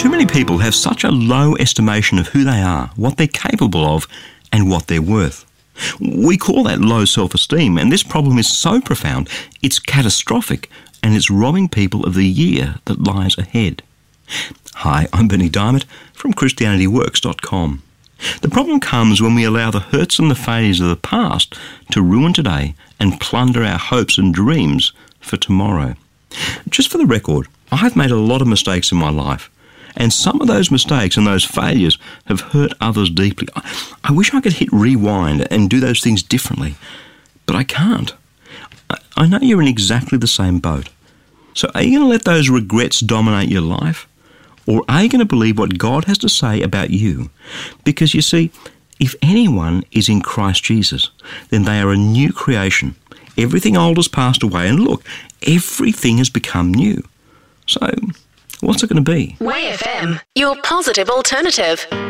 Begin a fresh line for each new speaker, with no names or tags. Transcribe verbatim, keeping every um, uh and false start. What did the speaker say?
Too many people have such a low estimation of who they are, what they're capable of, and what they're worth. We call that low self-esteem, and this problem is so profound, it's catastrophic, and it's robbing people of the year that lies ahead. Hi, I'm Berni Dymet from Christianity Works dot com. The problem comes when we allow the hurts and the failures of the past to ruin today and plunder our hopes and dreams for tomorrow. Just for the record, I've made a lot of mistakes in my life, and some of those mistakes and those failures have hurt others deeply. I wish I could hit rewind and do those things differently, but I can't. I know you're in exactly the same boat. So are you going to let those regrets dominate your life? Or are you going to believe what God has to say about you? Because you see, if anyone is in Christ Jesus, then they are a new creation. Everything old has passed away, and look, everything has become new. So, what's it going to be?
Way F M, your positive alternative.